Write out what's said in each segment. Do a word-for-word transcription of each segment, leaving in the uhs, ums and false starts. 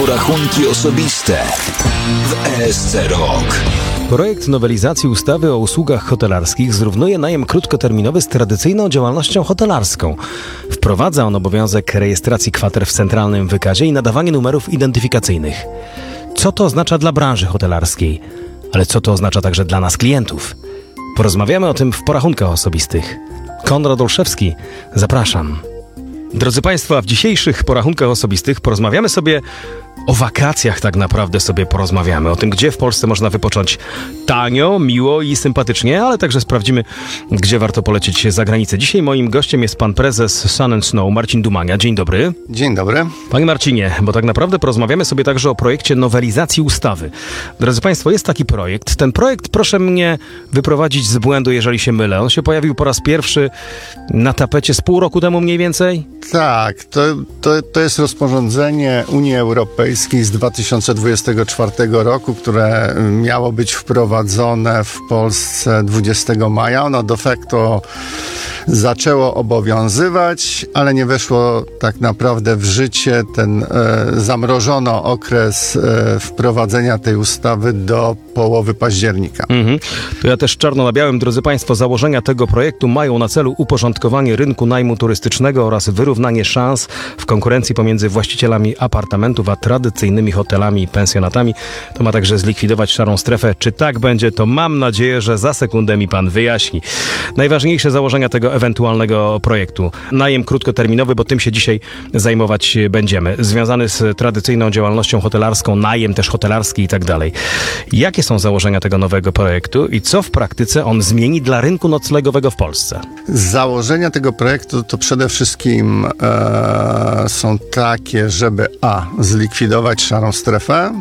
porachunki osobiste w E S C Rok. Projekt nowelizacji ustawy o usługach hotelarskich zrównuje najem krótkoterminowy z tradycyjną działalnością hotelarską. Wprowadza on obowiązek rejestracji kwater w centralnym wykazie i nadawanie numerów identyfikacyjnych. Co to oznacza dla branży hotelarskiej? Ale co to oznacza także dla nas, klientów? Porozmawiamy o tym w porachunkach osobistych. Konrad Olszewski, zapraszam. Drodzy Państwo, w dzisiejszych porachunkach osobistych porozmawiamy sobie o wakacjach, tak naprawdę sobie porozmawiamy. O tym, gdzie w Polsce można wypocząć tanio, miło i sympatycznie, ale także sprawdzimy, gdzie warto polecieć za granicę. Dzisiaj moim gościem jest pan prezes Sun and Snow, Marcin Dumania. Dzień dobry. Dzień dobry. Panie Marcinie, bo tak naprawdę porozmawiamy sobie także o projekcie nowelizacji ustawy. Drodzy Państwo, jest taki projekt. Ten projekt, proszę mnie wyprowadzić z błędu, jeżeli się mylę. On się pojawił po raz pierwszy na tapecie z pół roku temu mniej więcej? Tak, to, to, to jest rozporządzenie Unii Europejskiej z dwa tysiące dwudziestego czwartego roku, które miało być wprowadzone w Polsce dwudziestego maja. Ono de facto zaczęło obowiązywać, ale nie weszło tak naprawdę w życie. Ten e, zamrożono okres e, wprowadzenia tej ustawy do połowy października. Mhm. To ja też czarno na białym, drodzy Państwo, założenia tego projektu mają na celu uporządkowanie rynku najmu turystycznego oraz wyrównanie szans w konkurencji pomiędzy właścicielami apartamentów a tradycyjnymi hotelami i pensjonatami. To ma także zlikwidować szarą strefę. Czy tak będzie, to mam nadzieję, że za sekundę mi pan wyjaśni. Najważniejsze założenia tego ewentualnego projektu. Najem krótkoterminowy, bo tym się dzisiaj zajmować będziemy. Związany z tradycyjną działalnością hotelarską, najem też hotelarski i tak dalej. Jakie są założenia tego nowego projektu i co w praktyce on zmieni dla rynku noclegowego w Polsce? Założenia tego projektu to przede wszystkim e, są takie, żeby a. zlikwidować szarą strefę,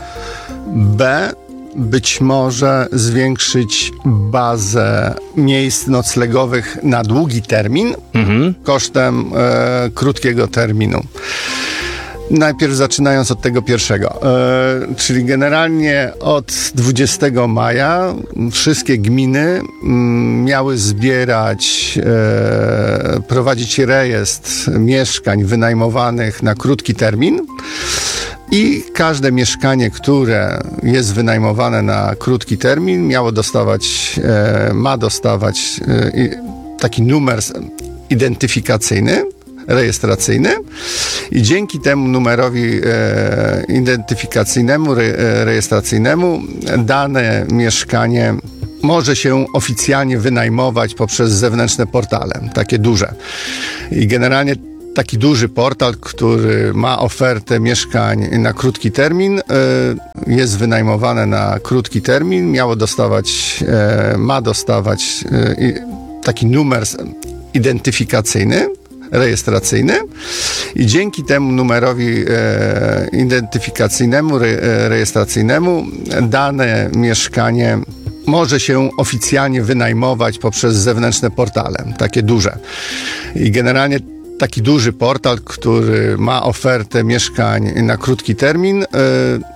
b. być może zwiększyć bazę miejsc noclegowych na długi termin mhm. kosztem e, krótkiego terminu. Najpierw zaczynając od tego pierwszego, e, czyli generalnie od dwudziestego maja wszystkie gminy m, miały zbierać, e, prowadzić rejestr mieszkań wynajmowanych na krótki termin i każde mieszkanie, które jest wynajmowane na krótki termin, miało dostawać, e, ma dostawać e, taki numer identyfikacyjny, rejestracyjny i dzięki temu numerowi e, identyfikacyjnemu, re, rejestracyjnemu dane mieszkanie może się oficjalnie wynajmować poprzez zewnętrzne portale, takie duże. I generalnie taki duży portal, który ma ofertę mieszkań na krótki termin, y, jest wynajmowane na krótki termin, miało dostawać, y, ma dostawać y, taki numer identyfikacyjny, rejestracyjny i dzięki temu numerowi e, identyfikacyjnemu, re, rejestracyjnemu dane mieszkanie może się oficjalnie wynajmować poprzez zewnętrzne portale, takie duże. I generalnie taki duży portal, który ma ofertę mieszkań na krótki termin,